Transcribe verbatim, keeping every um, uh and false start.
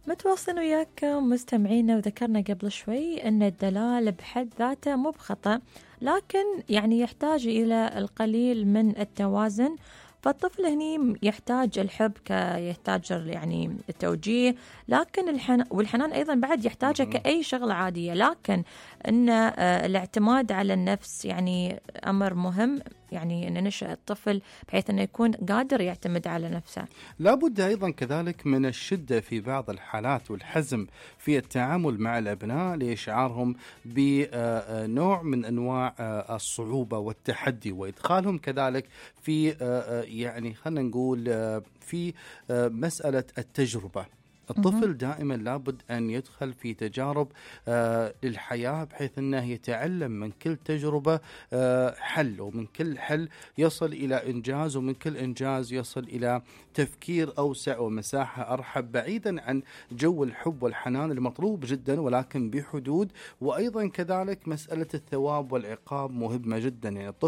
متواصلين وياك مستمعينا، وذكرنا قبل شوي أن الدلال بحد ذاته مو بخطأ، لكن يعني يحتاج إلى القليل من التوازن. فالطفل هني يحتاج الحب، كيحتاج يعني التوجيه، لكن الحن والحنان أيضا بعد يحتاجه مهم. كأي شغلة عادية. لكن أن آه، الاعتماد على النفس يعني أمر مهم، يعني أن نشأ الطفل بحيث أنه يكون قادر يعتمد على نفسه. لابد أيضا كذلك من الشدة في بعض الحالات والحزم في التعامل مع الأبناء لإشعارهم بنوع من أنواع آه، الصعوبة والتحدي، وإدخالهم كذلك في آه، آه، يعني خلينا نقول آه، في آه، مسألة التجربة. مهم. الطفل دائما لابد أن يدخل في تجارب آه للحياة، بحيث أنه يتعلم من كل تجربة آه حل، ومن كل حل يصل إلى إنجاز، ومن كل إنجاز يصل إلى تفكير أوسع ومساحة أرحب، بعيدا عن جو الحب والحنان المطلوب جدا ولكن بحدود. وأيضا كذلك مسألة الثواب والعقاب مهمة جدا، يعني